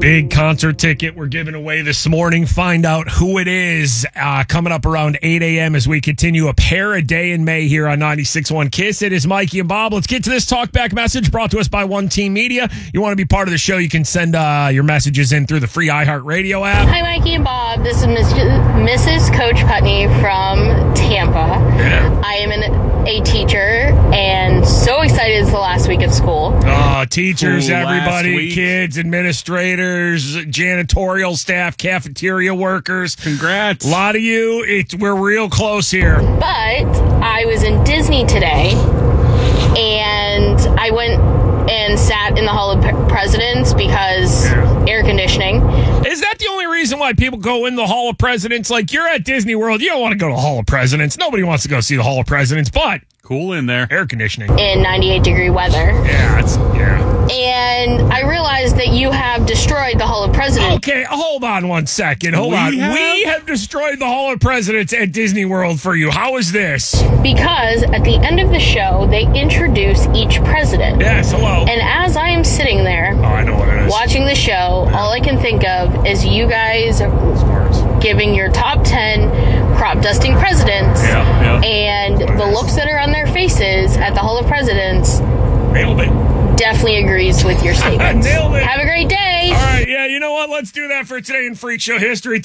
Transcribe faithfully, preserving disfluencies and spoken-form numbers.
Big concert ticket we're giving away this morning. Find out who it is uh, coming up around eight a.m. as we continue a pair a day in May here on ninety-six point one KISS. It is Mikey and Bob. Let's get to this talkback message brought to us by One Team Media. You want to be part of the show, you can send uh, your messages in through the free iHeartRadio app. Hi, Mikey and Bob. This is Missus Coach Putney from Tampa. Yeah. I am an a teacher and so excited it's the last week of school. Oh, teachers, Ooh, everybody, kids, administrators, janitorial staff, cafeteria workers. Congrats. A lot of you. It's, we're real close here. But I was in Disney today and I went and sat in the Hall of Presidents because Yeah. air conditioning. Is that the only reason why people go in the Hall of Presidents? Like, you're at Disney World, you don't want to go to the Hall of Presidents. Nobody wants to go see the Hall of Presidents, but Cool in there. air conditioning. In ninety-eight degree weather. Yeah, it's, yeah. And I realized that you have destroyed the Hall of Presidents. Okay, hold on one second. Hold We on. have? We have destroyed the Hall of Presidents at Disney World for you. How is this? Because at the end of the show, they introduce each president. Yes, hello. And as I am sitting there Oh, I know what it is. watching the show, all I can think of is you guys Smart. giving your top ten crop dusting presidents Yeah, yeah. and the looks that are on their faces at the Hall of Presidents Nailed it. definitely agrees with your statements. Nailed it. Have a great day. All right, yeah, you know what? Let's do that for today in Freak Show history.